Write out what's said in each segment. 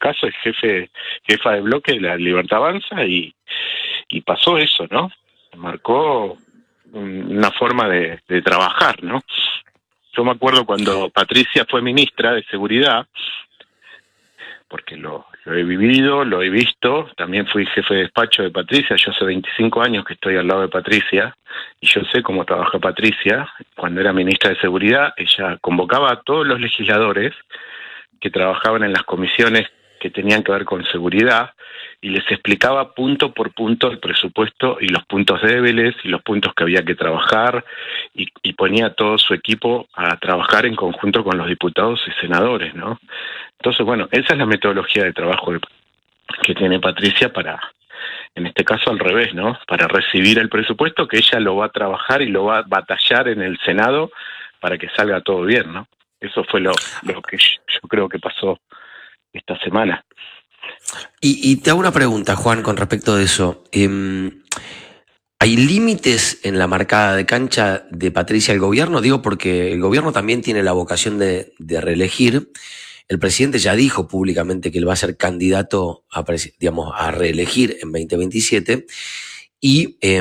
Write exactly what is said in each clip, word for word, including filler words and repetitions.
caso es jefe, jefa de bloque de la Libertad Avanza y, y pasó eso, ¿no? Marcó un, una forma de, de trabajar, ¿no? Yo me acuerdo cuando Patricia fue ministra de Seguridad, porque lo, lo he vivido, lo he visto, también fui jefe de despacho de Patricia, yo hace veinticinco años que estoy al lado de Patricia, y yo sé cómo trabaja Patricia. Cuando era ministra de Seguridad, ella convocaba a todos los legisladores que trabajaban en las comisiones que tenían que ver con seguridad, y les explicaba punto por punto el presupuesto y los puntos débiles y los puntos que había que trabajar, y, y ponía a todo su equipo a trabajar en conjunto con los diputados y senadores, ¿no? Entonces, bueno, esa es la metodología de trabajo de, que tiene Patricia para, en este caso al revés, ¿no? Para recibir el presupuesto, que ella lo va a trabajar y lo va a batallar en el Senado para que salga todo bien, ¿no? Eso fue lo, lo que yo creo que pasó esta semana. Y, y te hago una pregunta, Juan, con respecto de eso. Eh, ¿Hay límites en la marcada de cancha de Patricia al gobierno? Digo porque el gobierno también tiene la vocación de, de reelegir. El presidente ya dijo públicamente que él va a ser candidato a, digamos, a reelegir en veinte veintisiete y eh,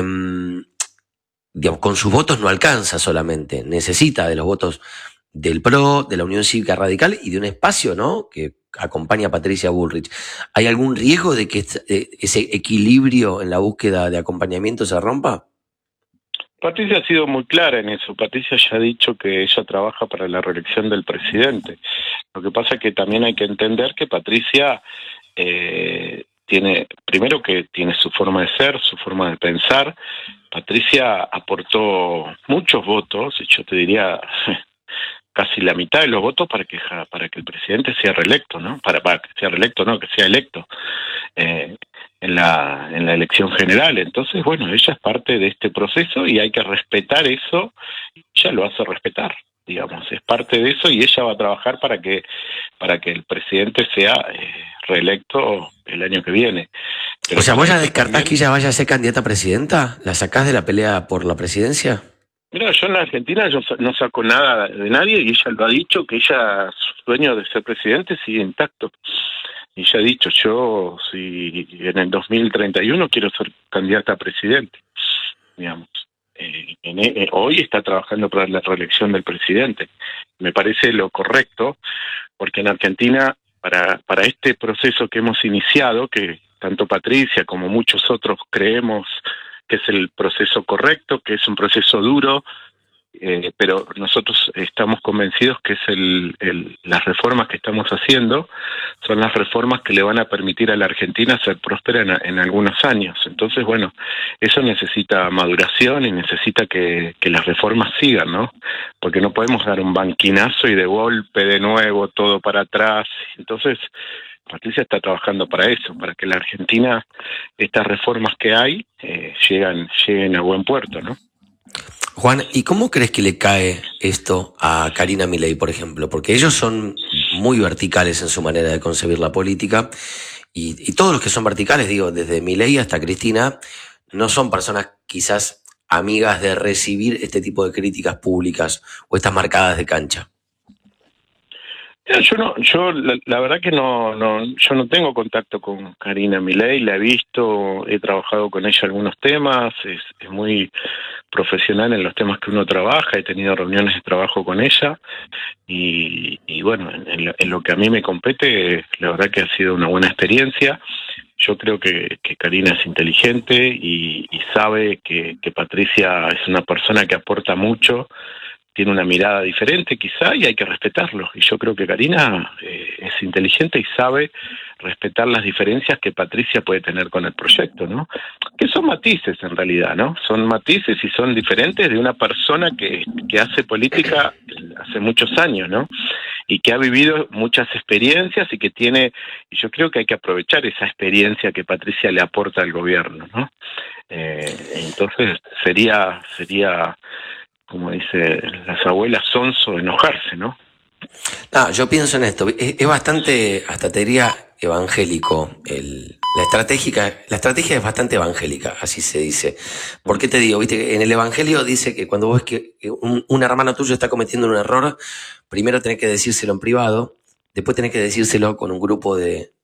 digamos, con sus votos no alcanza solamente, necesita de los votos del P R O, de la Unión Cívica Radical y de un espacio, ¿no?, que acompaña a Patricia Bullrich. ¿Hay algún riesgo de que ese equilibrio en la búsqueda de acompañamiento se rompa? Patricia ha sido muy clara en eso. Patricia ya ha dicho que ella trabaja para la reelección del presidente. Lo que pasa es que también hay que entender que Patricia eh, tiene, primero que tiene su forma de ser, su forma de pensar. Patricia aportó muchos votos, y yo te diría casi la mitad de los votos para que para que el presidente sea reelecto, ¿no? Para, para que sea reelecto, no, que sea electo eh, en la en la elección general. Entonces, bueno, ella es parte de este proceso y hay que respetar eso. Ella lo hace respetar, digamos, es parte de eso, y ella va a trabajar para que para que el presidente sea eh, reelecto el año que viene. Pero o sea, ¿vos ya descartás también que ella vaya a ser candidata a presidenta? ¿La sacás de la pelea por la presidencia? Mira, yo en la Argentina yo no saco nada de nadie, y ella lo ha dicho, que ella, su sueño de ser presidente sigue intacto. Y ella ha dicho, yo si en el dos mil treinta y uno quiero ser candidata a presidente, digamos. Eh, en, eh, hoy está trabajando para la reelección del presidente. Me parece lo correcto, porque en Argentina, para, para este proceso que hemos iniciado, que tanto Patricia como muchos otros creemos que es el proceso correcto, que es un proceso duro, eh, pero nosotros estamos convencidos que es el, el, las reformas que estamos haciendo son las reformas que le van a permitir a la Argentina ser próspera en, en algunos años. Entonces, bueno, eso necesita maduración y necesita que, que las reformas sigan, ¿no? Porque no podemos dar un banquinazo y de golpe de nuevo todo para atrás. Entonces, Patricia está trabajando para eso, para que la Argentina, estas reformas que hay, eh, llegan, lleguen a buen puerto, ¿no? Juan, ¿y cómo crees que le cae esto a Karina Milei, por ejemplo? Porque ellos son muy verticales en su manera de concebir la política, y, y todos los que son verticales, digo, desde Milei hasta Cristina, no son personas quizás amigas de recibir este tipo de críticas públicas o estas marcadas de cancha. Yo no, yo la, la verdad que no, no, yo no tengo contacto con Karina Milei, la he visto, he trabajado con ella algunos temas, es, es muy profesional en los temas que uno trabaja, he tenido reuniones de trabajo con ella, y, y bueno, en, en, lo, en lo que a mí me compete, la verdad que ha sido una buena experiencia. Yo creo que, que Karina es inteligente y, y sabe que, que Patricia es una persona que aporta mucho, tiene una mirada diferente quizá, y hay que respetarlo. Y yo creo que Karina eh, es inteligente y sabe respetar las diferencias que Patricia puede tener con el proyecto, ¿no? Que son matices en realidad, ¿no? Son matices y son diferentes de una persona que, que hace política hace muchos años, ¿no? Y que ha vivido muchas experiencias y que tiene, y yo creo que hay que aprovechar esa experiencia que Patricia le aporta al gobierno, ¿no? Eh, entonces sería, sería, como dice las abuelas, sonso enojarse, ¿no? No, yo pienso en esto, es, es bastante, hasta te diría, evangélico. El, la, estratégica, la estrategia es bastante evangélica, así se dice. ¿Por qué te digo? Viste, en el evangelio dice que cuando vos ves que un, un hermano tuyo está cometiendo un error, primero tenés que decírselo en privado, después tenés que decírselo con un grupo de,